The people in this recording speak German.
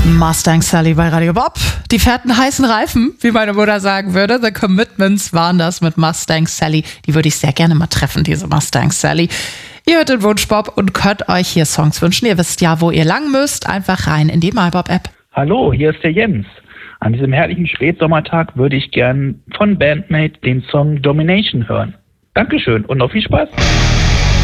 Mustang Sally bei Radio Bob. Die fährten heißen Reifen, wie meine Mutter sagen würde. The Commitments waren das mit Mustang Sally. Die würde ich sehr gerne mal treffen, diese Mustang Sally. Ihr hört den Wunsch Bob und könnt euch hier Songs wünschen. Ihr wisst ja, wo ihr lang müsst. Einfach rein in die MyBob-App. Hallo, hier ist der Jens. An diesem herrlichen Spätsommertag würde ich gern von Bandmate den Song Domination hören. Dankeschön und noch viel Spaß.